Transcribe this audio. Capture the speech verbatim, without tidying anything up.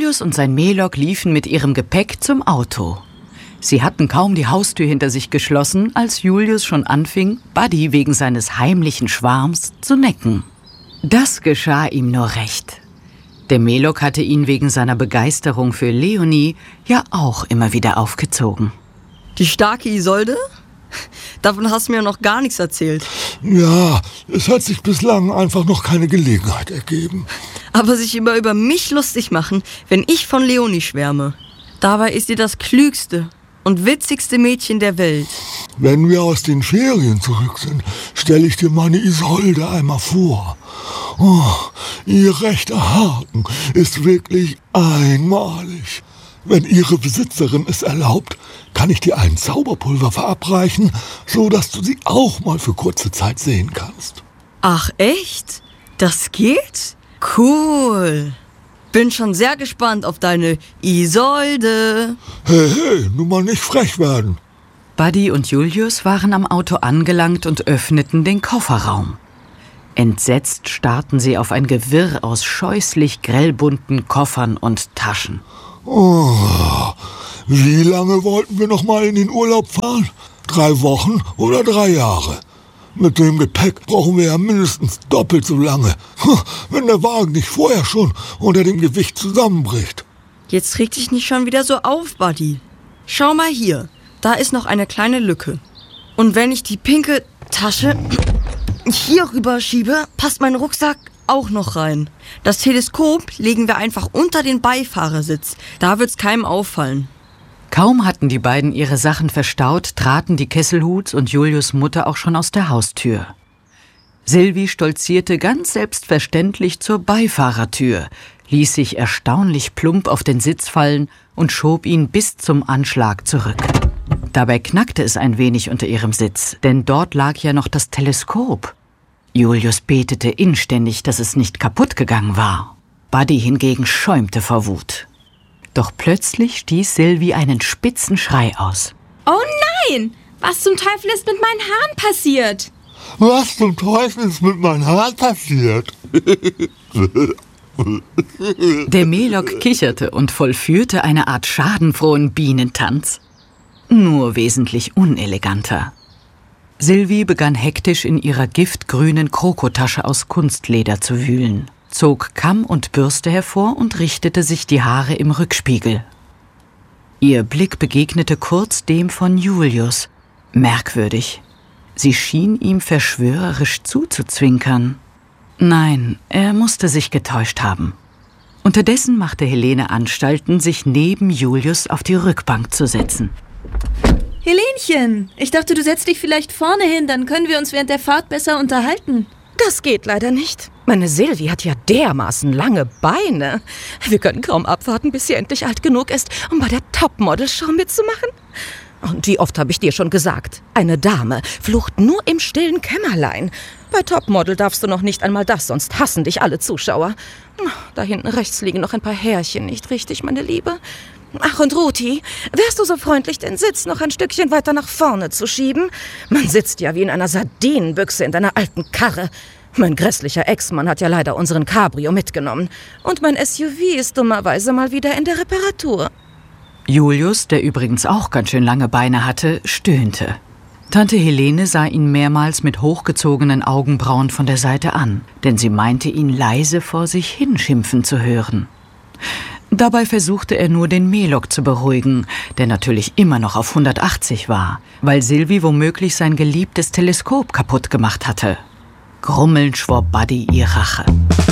Julius und sein Melok liefen mit ihrem Gepäck zum Auto. Sie hatten kaum die Haustür hinter sich geschlossen, als Julius schon anfing, Buddy wegen seines heimlichen Schwarms zu necken. Das geschah ihm nur recht. Der Melok hatte ihn wegen seiner Begeisterung für Leonie ja auch immer wieder aufgezogen. Die starke Isolde? Davon hast du mir noch gar nichts erzählt. Ja, es hat sich bislang einfach noch keine Gelegenheit ergeben. Aber sich immer über mich lustig machen, wenn ich von Leonie schwärme. Dabei ist sie das klügste und witzigste Mädchen der Welt. Wenn wir aus den Ferien zurück sind, stelle ich dir meine Isolde einmal vor. Oh, ihr rechter Haken ist wirklich einmalig. Wenn ihre Besitzerin es erlaubt, kann ich dir ein Zauberpulver verabreichen, so dass du sie auch mal für kurze Zeit sehen kannst. Ach echt? Das geht? Cool. Bin schon sehr gespannt auf deine Isolde. Hey, hey, nur mal nicht frech werden. Buddy und Julius waren am Auto angelangt und öffneten den Kofferraum. Entsetzt starrten sie auf ein Gewirr aus scheußlich grellbunten Koffern und Taschen. Oh, wie lange wollten wir noch mal in den Urlaub fahren? Drei Wochen oder drei Jahre? Mit dem Gepäck brauchen wir ja mindestens doppelt so lange, wenn der Wagen nicht vorher schon unter dem Gewicht zusammenbricht. Jetzt reg dich nicht schon wieder so auf, Buddy. Schau mal hier, da ist noch eine kleine Lücke. Und wenn ich die pinke Tasche hier rüber schiebe, passt mein Rucksack auch noch rein. Das Teleskop legen wir einfach unter den Beifahrersitz. Da wird's keinem auffallen. Kaum hatten die beiden ihre Sachen verstaut, traten die Kesselhuts und Julius' Mutter auch schon aus der Haustür. Silvi stolzierte ganz selbstverständlich zur Beifahrertür, ließ sich erstaunlich plump auf den Sitz fallen und schob ihn bis zum Anschlag zurück. Dabei knackte es ein wenig unter ihrem Sitz, denn dort lag ja noch das Teleskop. Julius betete inständig, dass es nicht kaputt gegangen war. Buddy hingegen schäumte vor Wut. Doch plötzlich stieß Silvi einen spitzen Schrei aus. Oh nein! Was zum Teufel ist mit meinen Haaren passiert? Was zum Teufel ist mit meinen Haaren passiert? Der Melok kicherte und vollführte eine Art schadenfrohen Bienentanz. Nur wesentlich uneleganter. Silvi begann hektisch in ihrer giftgrünen Krokotasche aus Kunstleder zu wühlen, zog Kamm und Bürste hervor und richtete sich die Haare im Rückspiegel. Ihr Blick begegnete kurz dem von Julius. Merkwürdig. Sie schien ihm verschwörerisch zuzuzwinkern. Nein, er musste sich getäuscht haben. Unterdessen machte Helene Anstalten, sich neben Julius auf die Rückbank zu setzen. Helenchen, ich dachte, du setzt dich vielleicht vorne hin, dann können wir uns während der Fahrt besser unterhalten. Das geht leider nicht. Meine Silvi hat ja dermaßen lange Beine. Wir können kaum abwarten, bis sie endlich alt genug ist, um bei der Topmodel-Show mitzumachen. Und wie oft habe ich dir schon gesagt, eine Dame flucht nur im stillen Kämmerlein. Bei Topmodel darfst du noch nicht einmal das, sonst hassen dich alle Zuschauer. Da hinten rechts liegen noch ein paar Härchen, nicht richtig, meine Liebe? Ach, und Ruti, wärst du so freundlich, den Sitz noch ein Stückchen weiter nach vorne zu schieben? Man sitzt ja wie in einer Sardinenbüchse in deiner alten Karre. Mein grässlicher Ex-Mann hat ja leider unseren Cabrio mitgenommen. Und mein S U V ist dummerweise mal wieder in der Reparatur. Julius, der übrigens auch ganz schön lange Beine hatte, stöhnte. Tante Helene sah ihn mehrmals mit hochgezogenen Augenbrauen von der Seite an, denn sie meinte, ihn leise vor sich hinschimpfen zu hören. Dabei versuchte er nur, den Melok zu beruhigen, der natürlich immer noch auf hundertachtzig war, weil Silvi womöglich sein geliebtes Teleskop kaputt gemacht hatte. Grummelnd schwor Buddy ihr Rache.